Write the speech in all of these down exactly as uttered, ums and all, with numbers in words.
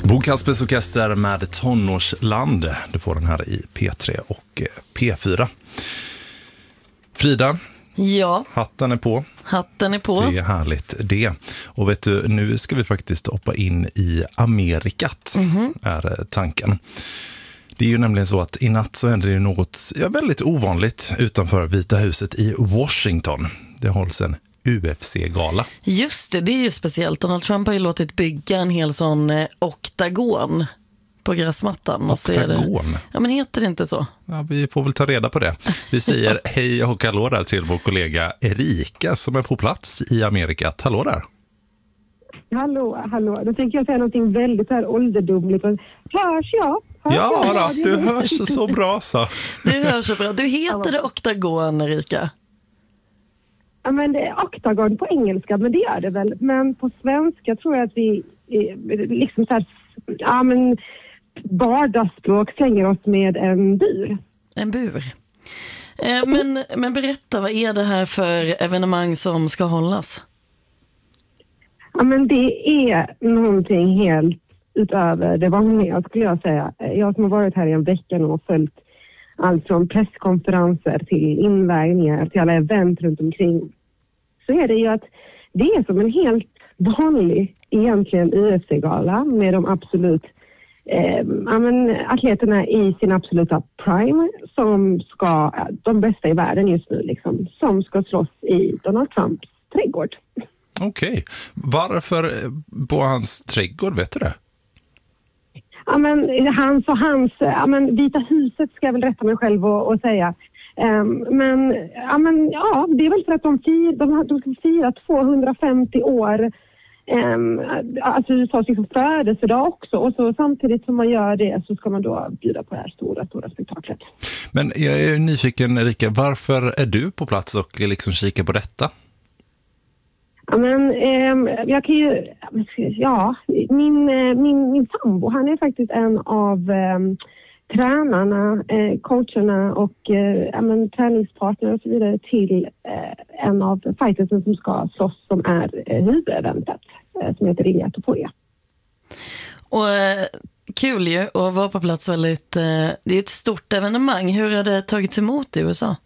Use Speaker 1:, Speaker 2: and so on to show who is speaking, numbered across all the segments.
Speaker 1: Bo Kaspers Orkester med Tonårsland. Du får den här i P tre och P fyra. Frida,
Speaker 2: ja.
Speaker 1: hatten är på.
Speaker 2: Hatten är på.
Speaker 1: Det är härligt det. Och vet du, nu ska vi faktiskt hoppa in i Amerikat, mm-hmm. är tanken. Det är ju nämligen så att i natt så händer det något ja, väldigt ovanligt utanför Vita huset i Washington. Det hålls en U F C-gala.
Speaker 2: Just det, det är ju speciellt. Donald Trump har ju låtit bygga en hel sån eh, oktagon på gräsmattan.
Speaker 1: Oktagon?
Speaker 2: Det, ja, men heter det inte så?
Speaker 1: Ja, vi får väl ta reda på det. Vi säger hej och hallå där till vår kollega Erika som är på plats i Amerikat. Hallå där!
Speaker 3: Hallå, hallå. Då tänker jag säga någonting väldigt här ålderdomligt. Hörs jag? Hörs
Speaker 1: ja,
Speaker 3: jag?
Speaker 1: Då, du hörs så bra så.
Speaker 2: Du hörs så bra. Du heter det oktagon, Erika?
Speaker 3: Ja, men det är oktagon på engelska, men det gör det väl. Men på svenska tror jag att vi liksom så här, ja men vardagsspråk slänger oss med en bur.
Speaker 2: En bur. Eh, men, men berätta, vad är det här för evenemang som ska hållas?
Speaker 3: Ja, men det är någonting helt utöver det vanliga, skulle jag säga. Jag som har varit här i en vecka nu och följt allt från presskonferenser till invägningar till alla event runt omkring, så är det ju att det är som en helt vanlig egentligen U F C-gala med de absolut eh, ja, men, atleterna i sin absoluta prime som ska, de bästa i världen just nu liksom, som ska slåss i Donald Trumps trädgård.
Speaker 1: Okej. Okay. Varför på hans trädgård, vet du det?
Speaker 3: Ja, men hans och hans, ja, men Vita huset ska jag väl rätta mig själv och, och säga. Um, men, ja, men ja, det är väl för att de, fir, de, de ska fira tvåhundrafemtio år, um, alltså U S A:s liksom födelsedag också. Och så samtidigt som man gör det så ska man då bjuda på det här stora, stora spektaklet.
Speaker 1: Men jag är nyfiken, Erika, varför är du på plats och liksom kika på detta?
Speaker 3: Ja, men eh, jag kan ju, ja, min, min, min sambo, han är faktiskt en av eh, tränarna, eh, coacherna och eh, ja, men, träningspartner och så vidare till eh, en av fightersen som ska slåss som är eh, huvudeventet, eh, som heter Ilia Topuria.
Speaker 2: Och eh, kul ju att vara på plats väldigt, eh, det är ett stort evenemang. Hur har det tagits emot i U S A?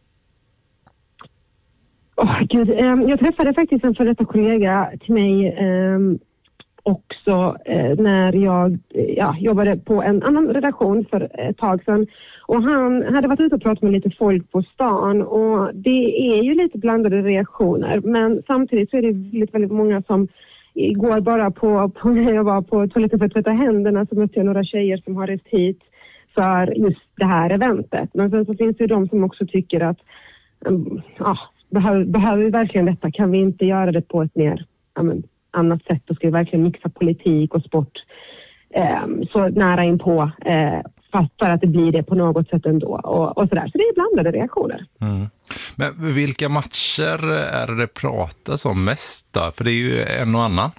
Speaker 3: Oh, Gud, um, jag träffade faktiskt en före detta kollega till mig um, också uh, när jag uh, ja, jobbade på en annan redaktion för ett tag sedan. Och han hade varit ute och pratat med lite folk på stan och det är ju lite blandade reaktioner. Men samtidigt så är det väldigt, väldigt många som går bara på, på när jag var på toaletten för att tvätta händerna, så mötte jag några tjejer som har rest hit för just det här eventet. Men sen så finns det ju de som också tycker att um, ja, Behöver, behöver vi verkligen detta? Kan vi inte göra det på ett mer ja, men, annat sätt? Då ska vi verkligen mixa politik och sport eh, så nära in på eh, fast för att det blir det på något sätt ändå. Och, och sådär. Så det är blandade reaktioner.
Speaker 1: Mm. Men vilka matcher är det pratas om mest då? För det är ju en och annan.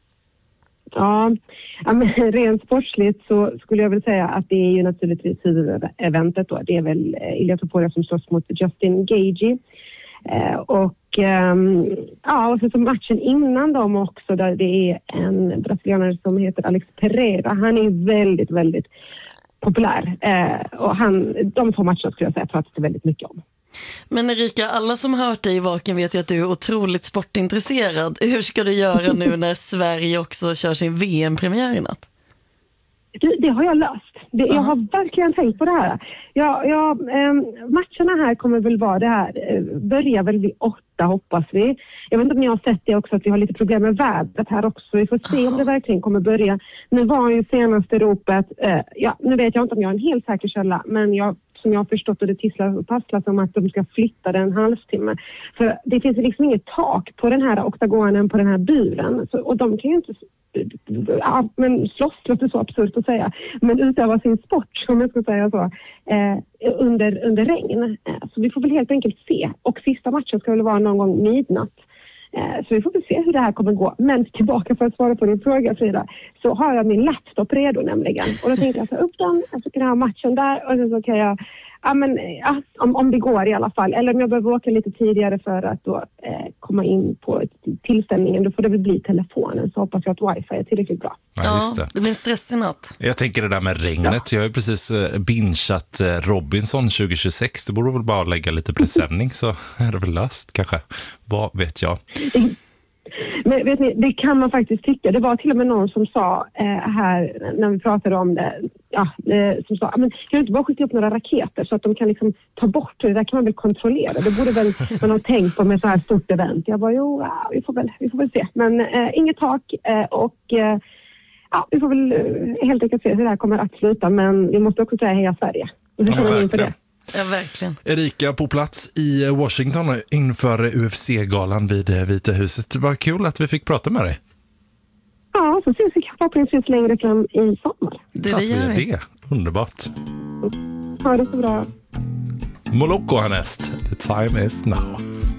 Speaker 3: Ja, ja men rent sportsligt så skulle jag väl säga att det är ju naturligtvis huvudeventet då. Det är väl Ilia Topuria som slåss mot Justin Gaethje. Eh, och um, ja, och så matchen innan dem också, där det är en brasilianare som heter Alex Pereira. Han är väldigt, väldigt populär. Eh, och han, de två matcherna skulle jag säga pratas det väldigt mycket om.
Speaker 2: Men Erika, alla som har hört dig i Vaken vet ju att du är otroligt sportintresserad. Hur ska du göra nu när Sverige också kör sin V M-premiär i natt?
Speaker 3: Det, det har jag löst. Det, jag har verkligen tänkt på det här. Jag, jag, eh, matcherna här kommer väl vara det här. Eh, börjar väl vid åtta, hoppas vi. Jag vet inte om ni har sett det också, att vi har lite problem med vädret här också. Vi får se om det verkligen kommer börja. Nu var ju senaste ropet, eh, ja, nu vet jag inte om jag har en helt säker källa, men jag, som jag har förstått och det tisslar och passlar som att de ska flytta den en halvtimme. För det finns liksom inget tak på den här oktagonen, på den här buren. Så, och de kan ju inte... Ja, men slåss låter så absurt att säga, men utöva sin sport, om jag ska säga så, eh, under, under regn. Eh, så vi får väl helt enkelt se. Och sista matchen ska väl vara någon gång midnatt. Eh, så vi får väl se hur det här kommer gå. Men tillbaka för att svara på din fråga, Frida, så har jag min laptop redo nämligen. Och då tänkte jag ta upp den, och så kan jag ha matchen där och så kan jag ja, men, ja, om, om det går i alla fall. Eller om jag behöver åka lite tidigare för att då, eh, komma in på tillställningen. Då får det väl bli telefonen, så hoppas jag att wifi är tillräckligt bra.
Speaker 1: Ja, just det.
Speaker 2: Ja, det blir en stressig natt.
Speaker 1: Jag tänker det där med regnet. Jag har ju precis bingeat Robinson tjugo tjugosex. Det borde väl bara lägga lite presenning så är det väl löst kanske. Vad vet jag?
Speaker 3: Men vet ni, det kan man faktiskt tycka. Det var till och med någon som sa eh, här när vi pratade om det, ja, eh, som sa, men kan du inte bara skicka upp några raketer så att de kan liksom ta bort det? Det där kan man väl kontrollera. Det borde väl man ha tänkt på med så här stort event. Jag bara, jo, ja, vi får väl, vi får väl se. Men eh, inget tak eh, och eh, ja, vi får väl eh, helt enkelt se hur det här kommer att sluta. Men vi måste också säga heja Sverige. Hur känner ni inför det?
Speaker 2: Ja, verkligen.
Speaker 1: Erika på plats i Washington inför U F C-galan vid Vita huset. Det var kul att vi fick prata med dig.
Speaker 3: Ja, så ses vi förhoppningsvis längre fram i sommar.
Speaker 2: Det, det gör vi.
Speaker 1: Det. Underbart.
Speaker 3: Ha det så bra.
Speaker 1: Moloko härnäst. The time is now.